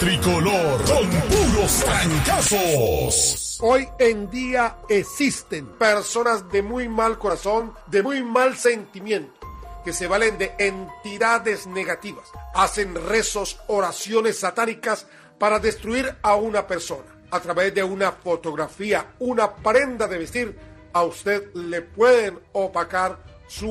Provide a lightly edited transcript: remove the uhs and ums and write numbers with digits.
Tricolor con puros trancazos. Hoy en día existen personas de muy mal corazón, de muy mal sentimiento, que se valen de entidades negativas, hacen rezos, oraciones satánicas para destruir a una persona. A través de una fotografía, una prenda de vestir, a usted le pueden opacar